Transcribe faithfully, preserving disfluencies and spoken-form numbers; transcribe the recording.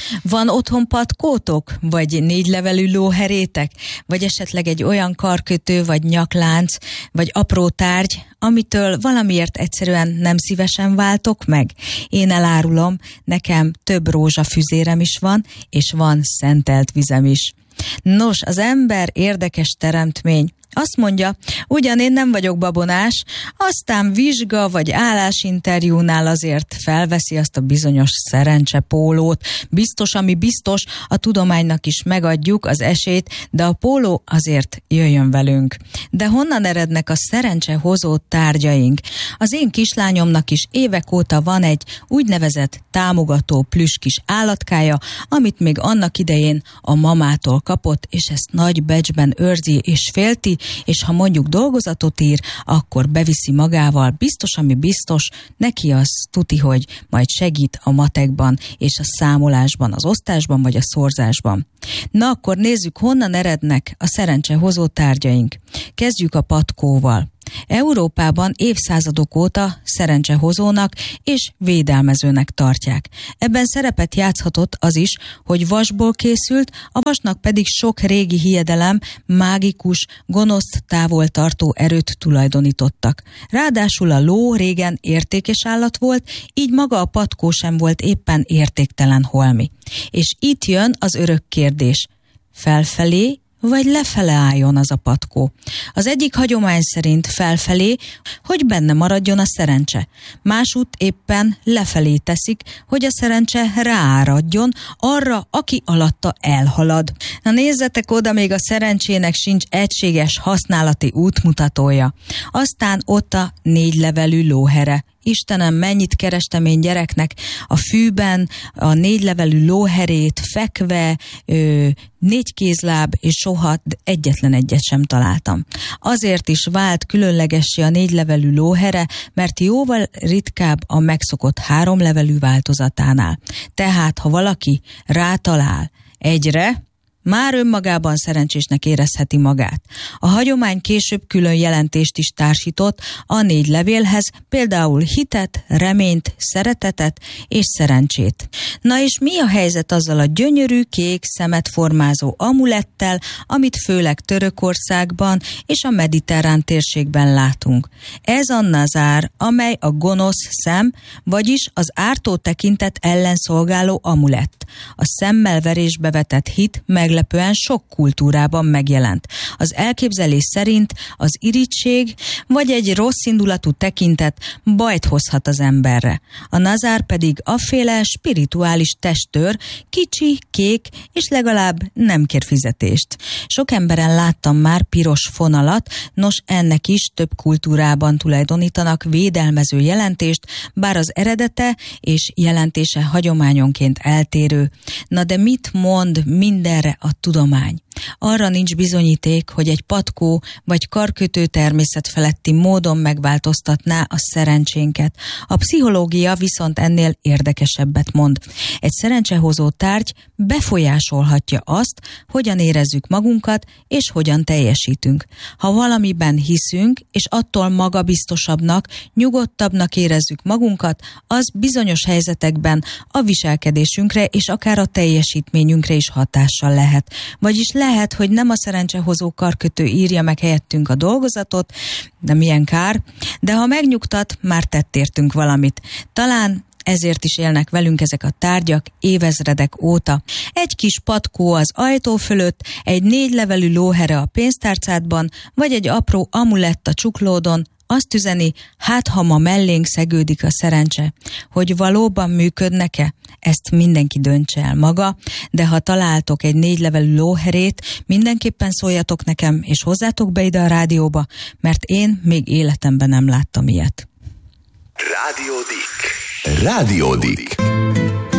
Van otthon patkótok? Vagy négylevelű lóherétek? Vagy esetleg egy olyan karkötő, vagy nyaklánc, vagy apró tárgy, amitől valamiért egyszerűen nem szívesen váltok meg? Én elárulom, nekem több rózsafüzérem is van, és van szentelt vizem is. Nos, az ember érdekes teremtmény. Azt mondja, ugyan én nem vagyok babonás, aztán vizsga vagy állásinterjúnál azért felveszi azt a bizonyos szerencsepólót. Biztos, ami biztos, a tudománynak is megadjuk az esélyt, de a póló azért jöjjön velünk. De honnan erednek a szerencsehozó tárgyaink? Az én kislányomnak is évek óta van egy úgynevezett támogató plüss kis állatkája, amit még annak idején a mamától kapott, és ezt nagy becsben őrzi és félti, és ha mondjuk dolgozatot ír, akkor beviszi magával, biztos, ami biztos, neki az tuti, hogy majd segít a matekban és a számolásban, az osztásban vagy a szorzásban. Na akkor nézzük, honnan erednek a szerencsehozó tárgyaink. Kezdjük a patkóval. Európában évszázadok óta szerencsehozónak és védelmezőnek tartják. Ebben szerepet játszhatott az is, hogy vasból készült, a vasnak pedig sok régi hiedelem, mágikus, gonoszt távoltartó erőt tulajdonítottak. Ráadásul a ló régen értékes állat volt, így maga a patkó sem volt éppen értéktelen holmi. És itt jön az örök kérdés. Felfelé vagy lefele álljon az a patkó? Az egyik hagyomány szerint felfelé, hogy benne maradjon a szerencse. Másút éppen lefelé teszik, hogy a szerencse rááradjon arra, aki alatta elhalad. Na nézzetek oda, még a szerencsének sincs egységes használati útmutatója. Aztán ott a négylevelű lóhere. Istenem, mennyit kerestem én gyereknek a fűben, a négylevelű lóherét, fekve, ö, négykézláb, és soha egyetlen egyet sem találtam. Azért is vált különlegessé a négylevelű lóhere, mert jóval ritkább a megszokott háromlevelű változatánál. Tehát, ha valaki rátalál egyre, már önmagában szerencsésnek érezheti magát. A hagyomány később külön jelentést is társított a négy levélhez, például hitet, reményt, szeretetet és szerencsét. Na és mi a helyzet azzal a gyönyörű kék szemet formázó amulettel, amit főleg Törökországban és a mediterrán térségben látunk? Ez a nazár, amely a gonosz szem, vagyis az ártó tekintet ellen szolgáló amulett. A szemmel verésbe vetett hit meglepően sok kultúrában megjelent. Az elképzelés szerint az irigység vagy egy rosszindulatú tekintet bajt hozhat az emberre. A nazár pedig afféle spirituális testőr, kicsi, kék és legalább nem kér fizetést. Sok emberen láttam már piros fonalat, nos ennek is több kultúrában tulajdonítanak védelmező jelentést, bár az eredete és jelentése hagyományonként eltérő. Na de mit mond mindenre a tudomány? Arra nincs bizonyíték, hogy egy patkó vagy karkötő természetfeletti módon megváltoztatná a szerencsénket. A pszichológia viszont ennél érdekesebbet mond. Egy szerencsehozó tárgy befolyásolhatja azt, hogyan érezzük magunkat és hogyan teljesítünk. Ha valamiben hiszünk, és attól magabiztosabbnak, nyugodtabbnak érezzük magunkat, az bizonyos helyzetekben a viselkedésünkre és akár a teljesítményünkre is hatással lehet. Vagyis lehet, hogy nem a szerencsehozó karkötő írja meg helyettünk a dolgozatot, de milyen kár, de ha megnyugtat, már tettértünk valamit. Talán ezért is élnek velünk ezek a tárgyak évezredek óta. Egy kis patkó az ajtó fölött, egy négylevelű lóhere a pénztárcádban, vagy egy apró amulett a csuklódon, azt üzeni, hát ha ma mellénk szegődik a szerencse. Hogy valóban működnek-e? Ezt mindenki döntse el maga, de ha találtok egy négylevelű lóherét, mindenképpen szóljatok nekem, és hozzátok be ide a rádióba, mert én még életemben nem láttam ilyet. Rádió Dick. Rádió Dick.